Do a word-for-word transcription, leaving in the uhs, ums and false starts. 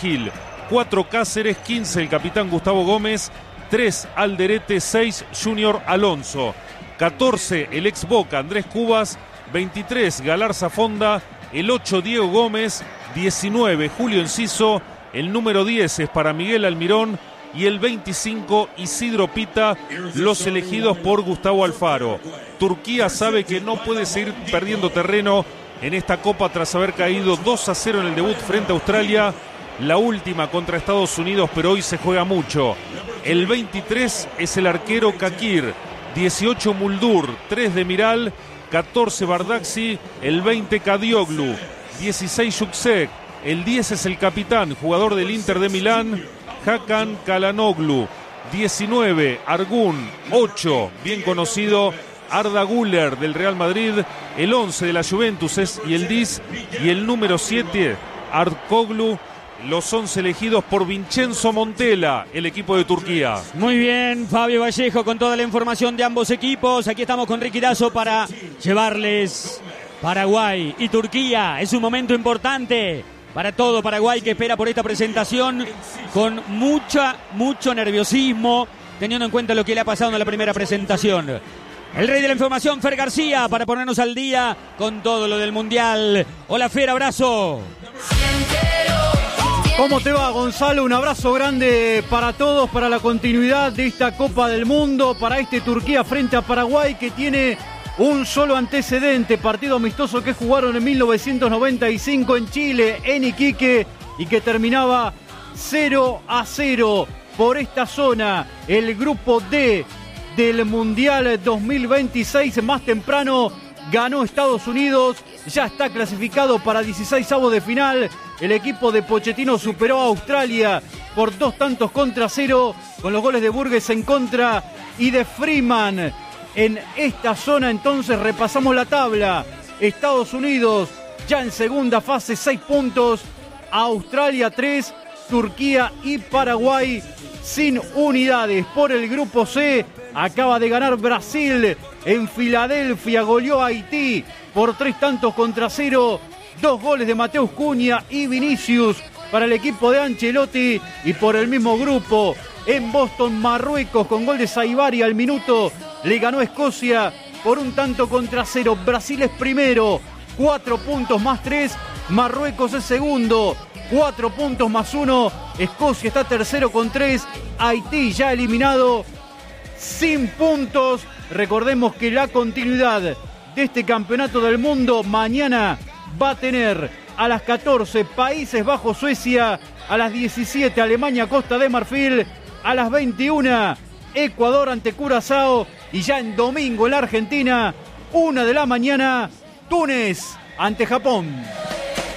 Gil, cuatro Cáceres, quince el capitán Gustavo Gómez, tres Alderete, seis Junior Alonso, catorce el ex Boca Andrés Cubas, veintitrés Galarza Fonda, el ocho Diego Gómez, diecinueve Julio Enciso, el número diez es para Miguel Almirón y el veinticinco Isidro Pita, los elegidos por Gustavo Alfaro. Turquía sabe que no puede seguir perdiendo terreno en esta Copa tras haber caído dos a cero en el debut frente a Australia, la última contra Estados Unidos, pero hoy se juega mucho. El veintitrés es el arquero Kakir, dieciocho Muldur, tres de Miral, catorce Bardakci, el veinte Kadioglu, dieciséis Yuksek, el diez es el capitán, jugador del Inter de Milán, Hakan Kalanoglu, diecinueve Argun, ocho, bien conocido, Arda Güler del Real Madrid, el once de la Juventus es Yildiz y el número siete, Artkoglu, los once elegidos por Vincenzo Montella, el equipo de Turquía. Muy bien, Fabio Vallejo con toda la información de ambos equipos. Aquí estamos con Ricky Dazo para llevarles Paraguay y Turquía. Es un momento importante para todo Paraguay, que espera por esta presentación con mucha, mucho nerviosismo, teniendo en cuenta lo que le ha pasado en la primera presentación. El rey de la información, Fer García, para ponernos al día con todo lo del Mundial. Hola Fer, abrazo. ¿Cómo te va, Gonzalo? Un abrazo grande para todos, para la continuidad de esta Copa del Mundo, para este Turquía frente a Paraguay, que tiene un solo antecedente, partido amistoso que jugaron en mil novecientos noventa y cinco en Chile, en Iquique, y que terminaba cero a cero. Por esta zona, el grupo D del Mundial dos mil veintiséis, más temprano ganó Estados Unidos, ya está clasificado para dieciseisavos de final. El equipo de Pochettino superó a Australia por dos tantos contra cero, con los goles de Burgess en contra y de Freeman. En esta zona entonces repasamos la tabla. Estados Unidos ya en segunda fase, seis puntos. Australia tres, Turquía y Paraguay sin unidades. Por el grupo C acaba de ganar Brasil en Filadelfia, goleó a Haití por tres tantos contra cero. Dos goles de Mateus Cunha y Vinicius para el equipo de Ancelotti. Y por el mismo grupo, en Boston, Marruecos, con gol de Saibari al minuto, le ganó a Escocia por un tanto contra cero. Brasil es primero, cuatro puntos más tres. Marruecos es segundo, cuatro puntos más uno. Escocia está tercero con tres. Haití ya eliminado, sin puntos. Recordemos que la continuidad de este campeonato del mundo mañana va a tener a las catorce Países Bajos, Suecia, a las diecisiete Alemania, Costa de Marfil, a las veintiuna Ecuador ante Curazao, y ya en domingo en la Argentina, una de la mañana, Túnez ante Japón.